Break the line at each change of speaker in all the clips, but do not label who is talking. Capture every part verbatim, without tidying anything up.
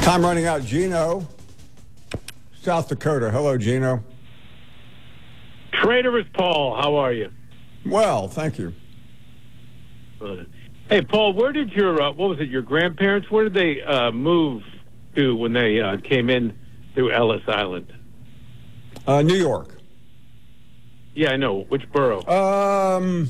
Time running out. Gino, South Dakota. Hello, Gino.
Traitorous Paul, how are you?
Well, thank you.
Uh, hey, Paul, where did your, uh, what was it, your grandparents, where did they uh, move to when they uh, came in through Ellis Island?
Uh, New York.
Yeah, I know. Which borough?
Um,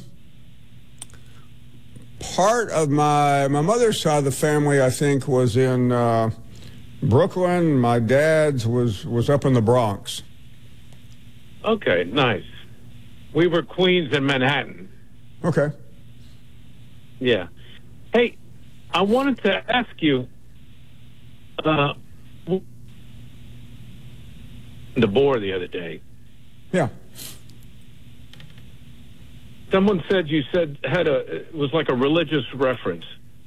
part of my, my mother's side of the family, I think, was in uh, Brooklyn. My dad's was, was up in the Bronx.
Okay, nice. We were Queens and Manhattan.
Okay.
Yeah. Hey, I wanted to ask you, uh, the board the other day.
Yeah.
Someone said you said had a, it was like a religious reference.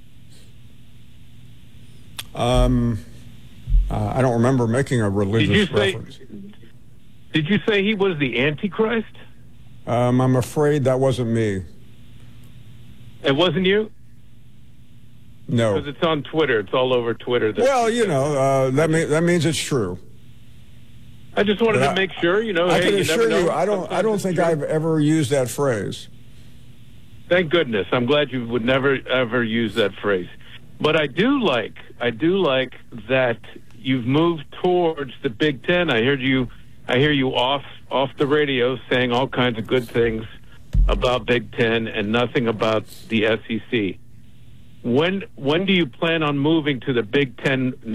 Um, uh, I don't remember making a religious
Did you say,
reference.
Did you say he was the Antichrist?
Um, I'm afraid that wasn't me.
It wasn't you?
No.
Because it's on Twitter. It's all over Twitter. That
Well, you know, uh, that, mean, that means it's true.
I just wanted
But
to
I,
make sure, you know.
I
hey,
can
you
assure
never
you,
know.
I don't, I don't think
true.
I've ever used that phrase.
Thank goodness. I'm glad you would never, ever use that phrase. But I do like, I do like that you've moved towards the Big Ten. I heard you, I hear you off, off the radio saying all kinds of good things about Big Ten and nothing about the S E C. When, when do you plan on moving to the Big Ten